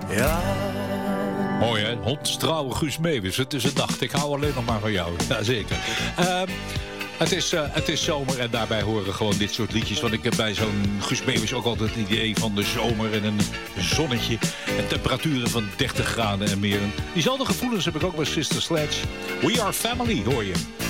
Ja. Mooi hè, hondstrouwe Guus Meeuwis. Het is een nacht, ik hou alleen nog maar van jou. Jazeker. Het is zomer en daarbij horen gewoon dit soort liedjes. Want ik heb bij zo'n Guus Meeuwis ook altijd het idee van de zomer en een zonnetje. En temperaturen van 30 graden en meer. Diezelfde gevoelens heb ik ook bij Sister Sledge. We Are Family, hoor je.